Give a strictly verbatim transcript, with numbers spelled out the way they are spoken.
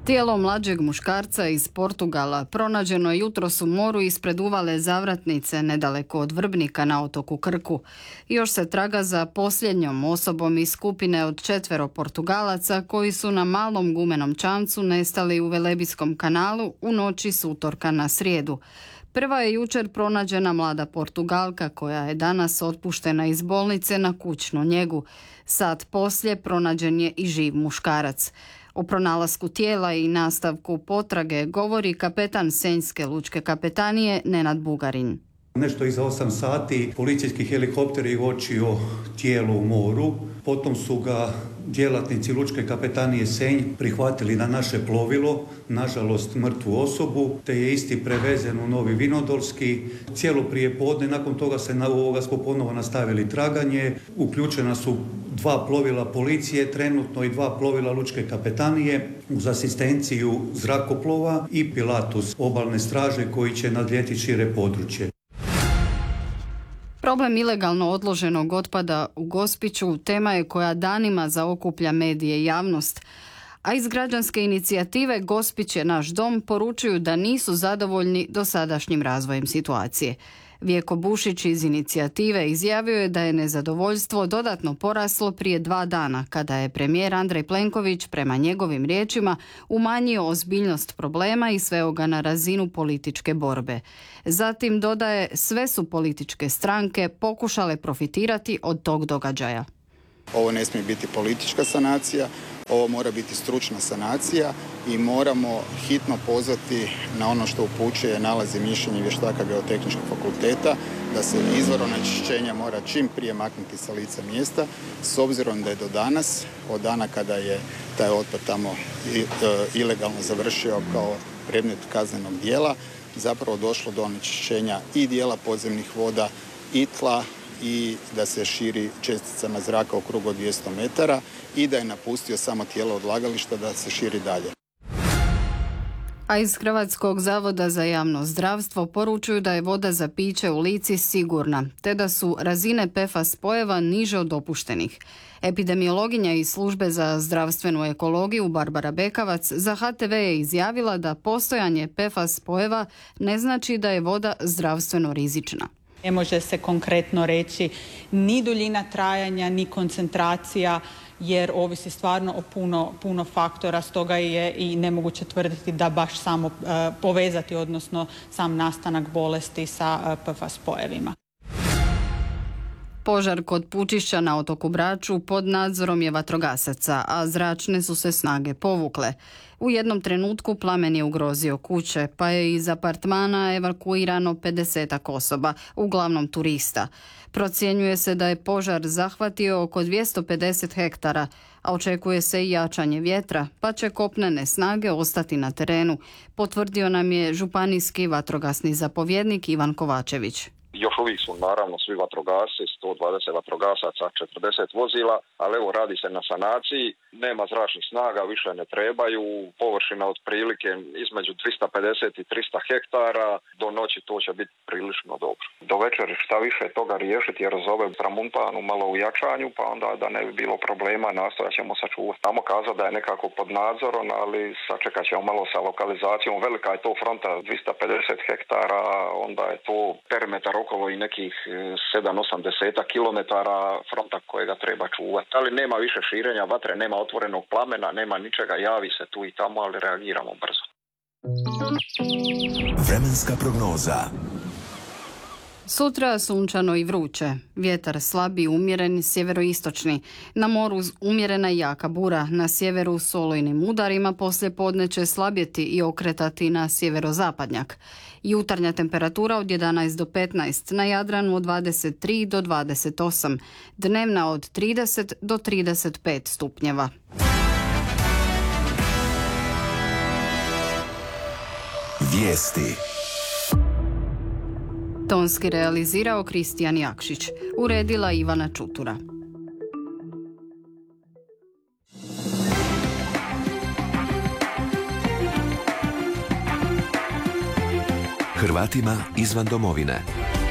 Tijelo mlađeg muškarca iz Portugala pronađeno je jutros u moru ispred uvale Zavratnice, nedaleko od Vrbnika na otoku Krku. Još se traga za posljednjom osobom iz skupine od četvero Portugalaca koji su na malom gumenom čamcu nestali u Velebijskom kanalu u noći s utorka na srijedu. Prva je jučer pronađena mlada Portugalka koja je danas otpuštena iz bolnice na kućnu njegu. Sat poslije pronađen je i živ muškarac. O pronalasku tijela i nastavku potrage govori kapetan Senjske lučke kapetanije Nenad Bugarin. Nešto iza osam sati policijski helikopter je uočio tijelo u moru, potom su ga djelatnici lučke kapetanije Senj prihvatili na naše plovilo, nažalost mrtvu osobu, te je isti prevezen u Novi Vinodolski. Cijelo prijepodne, nakon toga se na ovoga smo ponovo nastavili traganje, uključena su dva plovila policije, trenutno i dva plovila lučke kapetanije uz asistenciju zrakoplova i Pilatus obalne straže koji će nadljeti šire područje. Problem ilegalno odloženog otpada u Gospiću tema je koja danima zaokuplja medije i javnost, a iz građanske inicijative Gospić je naš dom poručuju da nisu zadovoljni dosadašnjim razvojem situacije. Vjeko Bušić iz inicijative izjavio je da je nezadovoljstvo dodatno poraslo prije dva dana, kada je premijer Andrej Plenković, prema njegovim riječima, umanjio ozbiljnost problema i sveo ga na razinu političke borbe. Zatim dodaje, sve su političke stranke pokušale profitirati od tog događaja. Ovo ne smije biti politička sanacija, ovo mora biti stručna sanacija i moramo hitno pozvati na ono što upućuje nalazi mišljenja vještaka Geotehničkog fakulteta, da se izvor onečišćenja mora čim prije maknuti sa lica mjesta, s obzirom da je do danas, od dana kada je taj otpad tamo ilegalno završio kao predmet kaznenog djela, zapravo došlo do onečišćenja i dijela podzemnih voda i tla, i da se širi česticama zraka u krugu od dvjesto metara i da je napustio samo tijelo odlagališta da se širi dalje. A iz Hrvatskog zavoda za javno zdravstvo poručuju da je voda za piće u Lici sigurna, te da su razine P F A S spojeva niže od dopuštenih. Epidemiologinja iz službe za zdravstvenu ekologiju Barbara Bekavac za H T V je izjavila da postojanje P F A S spojeva ne znači da je voda zdravstveno rizična. Ne može se konkretno reći ni duljina trajanja, ni koncentracija, jer ovisi stvarno o puno, puno faktora, stoga je i nemoguće tvrditi da baš samo uh, povezati, odnosno sam nastanak bolesti sa uh, P F A S spojevima. Požar kod Pučišća na otoku Braču pod nadzorom je vatrogasaca, a zračne su se snage povukle. U jednom trenutku plamen je ugrozio kuće, pa je iz apartmana evakuirano pedesetak osoba, uglavnom turista. Procjenjuje se da je požar zahvatio oko dvjesto pedeset hektara, a očekuje se i jačanje vjetra, pa će kopnene snage ostati na terenu, potvrdio nam je županijski vatrogasni zapovjednik Ivan Kovačević. Još uvijek su naravno svi vatrogasci, sto dvadeset vatrogasaca, četrdeset vozila, ali evo radi se na sanaciji, nema zračnih snaga, više ne trebaju, površina otprilike između dvjesto pedeset i tristo hektara, do noći to će biti prilično dobro. Do večeri šta više toga riješiti jer zove tramuntanu malo u jačanju, pa onda da ne bi bilo problema, nastojat ćemo sačuvati. Tamo kazati da je nekako pod nadzorom, ali sačekat ćemo malo sa lokalizacijom, velika je to fronta dvjesto pedeset hektara, onda je to perimetar okolo i nekih sedam osam kilometara fronta kojega treba čuvati. Ali nema više širenja vatre, nema otvorenog plamena, nema ničega, javi se tu i tamo, ali reagiramo brzo. Vremenska prognoza. Sutra sunčano i vruće. Vjetar slabi, umjeren, sjeveroistočni. Na moru umjerena i jaka bura. Na sjeveru s olujnim udarima poslije podne će slabjeti i okretati na sjeverozapadnjak. Jutarnja temperatura od jedanaest do petnaest, na Jadranu od dvadeset tri do dvadeset osam, dnevna od trideset do trideset pet stupnjeva. Vijesti. Tonski realizirao Kristijan Jakšić, uredila Ivana Čutura. Hrvatima izvan domovine.